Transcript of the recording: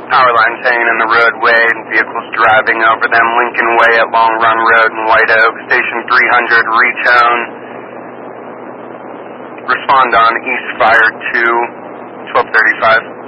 Power lines hanging in the roadway and vehicles driving over them. Lincoln Way at Long Run Road in White Oak. Station 300, retone. Respond on East Fire 2, 1235.